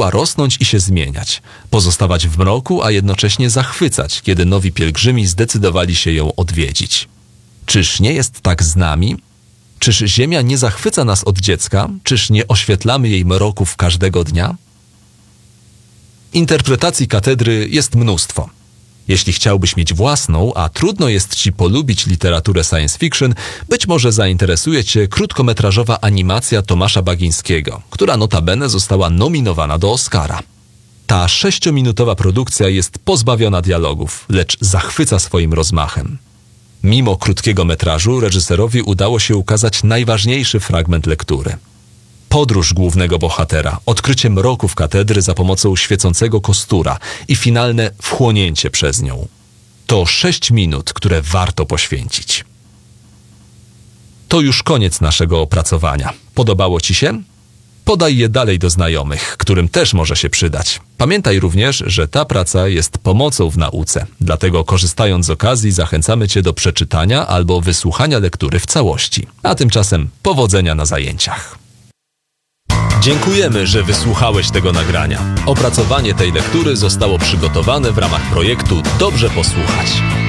mogła rosnąć i się zmieniać, pozostawać w mroku, a jednocześnie zachwycać, kiedy nowi pielgrzymi zdecydowali się ją odwiedzić. Czyż nie jest tak z nami? Czyż Ziemia nie zachwyca nas od dziecka? Czyż nie oświetlamy jej mroków każdego dnia? Interpretacji katedry jest mnóstwo. Jeśli chciałbyś mieć własną, a trudno jest ci polubić literaturę science fiction, być może zainteresuje cię krótkometrażowa animacja Tomasza Bagińskiego, która notabene została nominowana do Oscara. Ta 6-minutowa produkcja jest pozbawiona dialogów, lecz zachwyca swoim rozmachem. Mimo krótkiego metrażu reżyserowi udało się ukazać najważniejszy fragment lektury. Podróż głównego bohatera, odkrycie mroków katedry za pomocą świecącego kostura i finalne wchłonięcie przez nią. To 6 minut, które warto poświęcić. To już koniec naszego opracowania. Podobało ci się? Podaj je dalej do znajomych, którym też może się przydać. Pamiętaj również, że ta praca jest pomocą w nauce, dlatego korzystając z okazji zachęcamy cię do przeczytania albo wysłuchania lektury w całości. A tymczasem powodzenia na zajęciach. Dziękujemy, że wysłuchałeś tego nagrania. Opracowanie tej lektury zostało przygotowane w ramach projektu Dobrze Posłuchać.